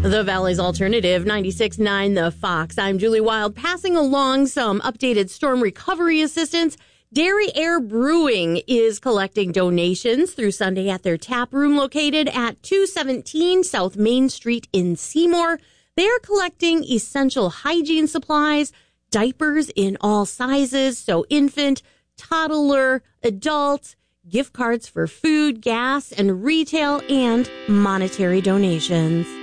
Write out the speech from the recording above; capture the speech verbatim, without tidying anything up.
The Valley's Alternative, ninety-six point nine The Fox. I'm Julie Wild, passing along some updated storm recovery assistance. Dairy Air Brewing is collecting donations through Sunday at their tap room located at two seventeen South Main Street in Seymour. They are collecting essential hygiene supplies, diapers in all sizes, so infant, toddler, adult, gift cards for food, gas, and retail, and monetary donations.